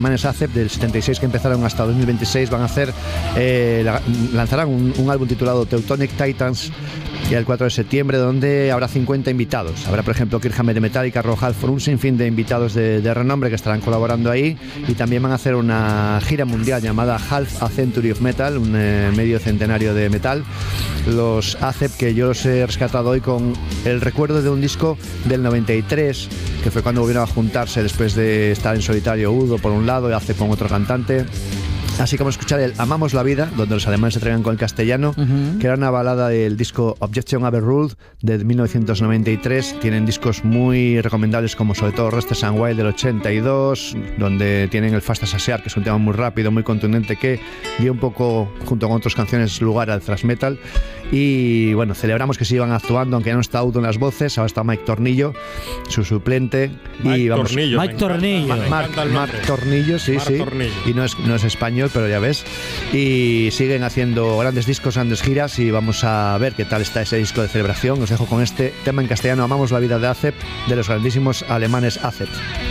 Manes ACEP del 76 que empezaron hasta 2026 van a hacer lanzarán un álbum titulado Teutonic Titans el 4 de septiembre, donde habrá 50 invitados. Habrá, por ejemplo, Kirk Hammett de Metallica, Rob Halford, un sinfín de invitados de renombre que estarán colaborando ahí, y también van a hacer una gira mundial llamada Half a Century of Metal, un medio centenario de metal. Los ACEP, que yo los he rescatado hoy con el recuerdo de un disco del 93, que fue cuando volvieron a juntarse después de estar en solitario Udo por un lado y ACEP con otro cantante. Así como escuchar el Amamos la vida, donde los alemanes se atreven con el castellano, que era una balada del disco Objection Overruled de 1993. Tienen discos muy recomendables, como sobre todo Restless and Wild del 82, donde tienen el Fast as a Shear, que es un tema muy rápido, muy contundente, que dio un poco, junto con otras canciones, lugar al thrash metal. Y bueno, celebramos que sigan actuando, aunque ya no está Udo en las voces. Ahora está Mike Tornillo, su suplente. Mike Tornillo, Marc Tornillo, sí, Marc sí. Tornillo. Y no es español, pero ya ves. Y siguen haciendo grandes discos, grandes giras, y vamos a ver qué tal está ese disco de celebración. Os dejo con este tema en castellano, Amamos la vida de ACEP, de los grandísimos alemanes ACEP.